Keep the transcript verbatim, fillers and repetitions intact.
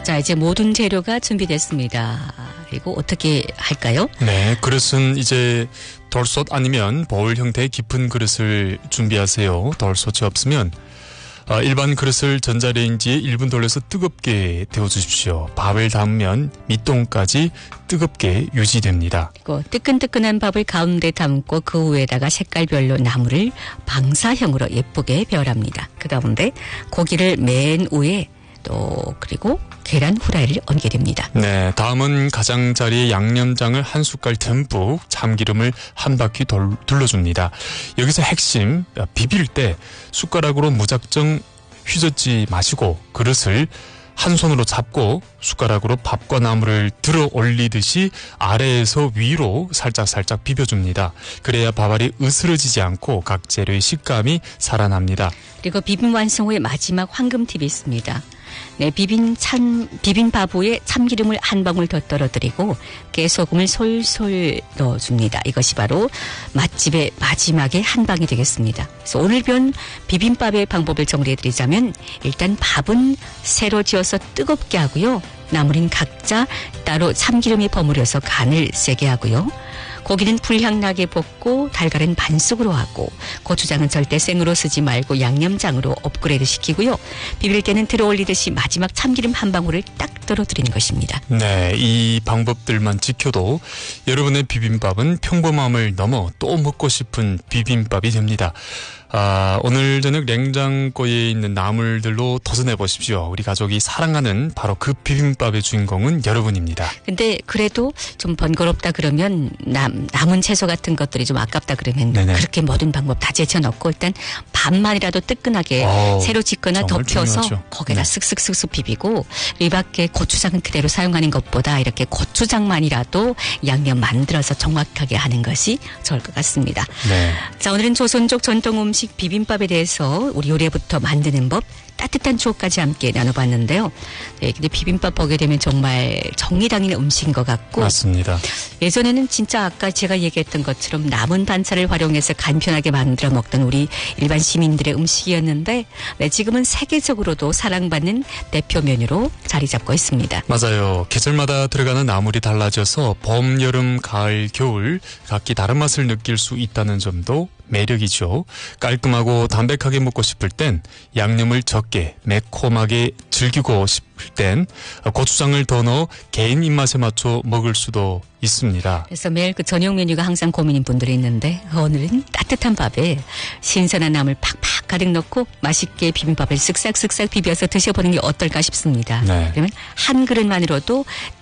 자, 이제 모든 재료가 준비됐습니다. 그리고 어떻게 할까요? 네, 그릇은 이제 돌솥 아니면 보울 형태의 깊은 그릇을 준비하세요. 돌솥이 없으면 어, 일반 그릇을 전자레인지에 일 분 돌려서 뜨겁게 데워주십시오. 밥을 담으면 밑동까지 뜨겁게 유지됩니다. 그리고 뜨끈뜨끈한 밥을 가운데 담고 그 위에다가 색깔별로 나물을 방사형으로 예쁘게 배열합니다. 그 가운데 고기를 맨 위에 또 그리고 계란 후라이를 얹게 됩니다. 네, 다음은 가장자리에 양념장을 한 숟갈 듬뿍, 참기름을 한 바퀴 돌, 둘러줍니다. 여기서 핵심, 비빌 때 숟가락으로 무작정 휘젓지 마시고 그릇을 한 손으로 잡고 숟가락으로 밥과 나물을 들어 올리듯이 아래에서 위로 살짝살짝 비벼줍니다. 그래야 밥알이 으스러지지 않고 각 재료의 식감이 살아납니다. 그리고 비빔 완성 후에 마지막 황금 팁이 있습니다. 네, 비빔 참, 비빔밥 위에 참기름을 한 방울 더 떨어뜨리고 깨소금을 솔솔 넣어줍니다. 이것이 바로 맛집의 마지막의 한 방이 되겠습니다. 그래서 오늘 배운 비빔밥의 방법을 정리해드리자면 일단 밥은 새로 지어서 뜨겁게 하고요. 나물은 각자 따로 참기름에 버무려서 간을 세게 하고요. 고기는 불향 나게 볶고 달걀은 반숙으로 하고 고추장은 절대 생으로 쓰지 말고 양념장으로 업그레이드 시키고요. 비빌 때는 들어 올리듯이 마지막 참기름 한 방울을 딱 떨어뜨리는 것입니다. 네, 이 방법들만 지켜도 여러분의 비빔밥은 평범함을 넘어 또 먹고 싶은 비빔밥이 됩니다. 아, 오늘 저녁 냉장고에 있는 나물들로 도전해 보십시오. 우리 가족이 사랑하는 바로 그 비빔밥의 주인공은 여러분입니다. 근데 그래도 좀 번거롭다 그러면 남, 남은 채소 같은 것들이 좀 아깝다 그러면 네네. 그렇게 모든 방법 다 제쳐놓고 일단 밥만이라도 뜨끈하게 오, 새로 짓거나 덮여서 중요하죠. 거기다 네. 쓱쓱쓱쓱 비비고 이 밖에 고추장은 그대로 사용하는 것보다 이렇게 고추장만이라도 양념 만들어서 정확하게 하는 것이 좋을 것 같습니다. 네. 자, 오늘은 조선족 전통 음식 비빔밥에 대해서 우리 요리부터 만드는 법, 따뜻한 추억까지 함께 나눠봤는데요. 네, 근데 비빔밥 보게 되면 정말 정리당인 음식인 것 같고 맞습니다. 예전에는 진짜 아까 제가 얘기했던 것처럼 남은 반찬을 활용해서 간편하게 만들어 먹던 우리 일반 시민들의 음식이었는데 네, 지금은 세계적으로도 사랑받는 대표 메뉴로 자리 잡고 있습니다. 맞아요. 계절마다 들어가는 나물이 달라져서 봄, 여름, 가을, 겨울 각기 다른 맛을 느낄 수 있다는 점도 매력이죠. 깔끔하고 담백하게 먹고 싶을 땐 양념을 적게 매콤하게 즐기고 싶을 땐 고추장을 더 넣어 개인 입맛에 맞춰 먹을 수도 있습니다. 그래서 매일 그 저녁 메뉴가 항상 고민인 분들이 있는데 오늘은 따뜻한 밥에 신선한 나물 팍팍 가득 넣고 맛있게 비빔밥을 쓱싹쓱싹 비벼서 드셔보는 게 어떨까 싶습니다. 네. 그러면 한 그릇만으로도